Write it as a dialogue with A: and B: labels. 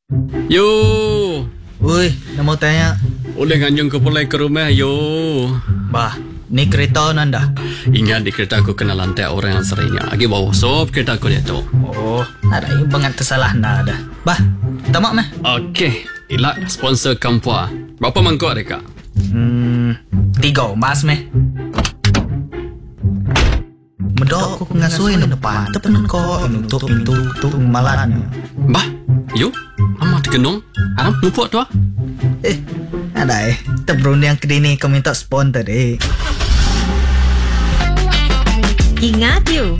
A: Yo,
B: Ui, nak mau tanya.
A: boleh ganjung ke pulai ke rumah, yo.
B: Bah, ni kereta nanda.
A: Ingat di kereta aku kena lantai orang yang seringnya. Lagi bawa sop kereta aku dia tu.
B: Oh, ada banget tersalah nada. Bah, tamak meh.
A: Okey, ilak sponsor Kampua. Berapa mangkuk mereka?
B: 3 mas meh. Medok aku ngasui na depan. Tepen kau nutup pintu tu malannya.
A: Bah, yo. Amat genong. Aram lupa tu ah.
B: Ada terberunding yang kedini kau minta sponsor
C: Ingat you,